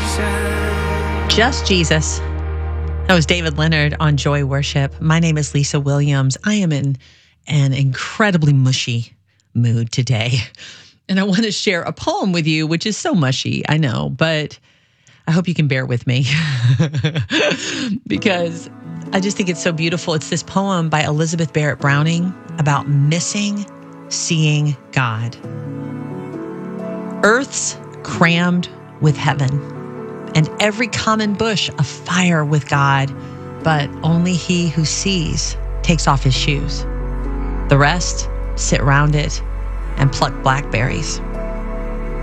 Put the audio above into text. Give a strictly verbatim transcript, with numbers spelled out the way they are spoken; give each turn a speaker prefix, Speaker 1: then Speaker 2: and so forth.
Speaker 1: Just Jesus. That was David Leonard on Joy Worship. My name is Lisa Williams. I am in an incredibly mushy mood today. And I want to share a poem with you, which is so mushy, I know, but I hope you can bear with me because I just think it's so beautiful. It's this poem by Elizabeth Barrett Browning about missing seeing God. Earth's crammed with heaven, and every common bush afire with God, but only he who sees takes off his shoes. The rest sit round it and pluck blackberries.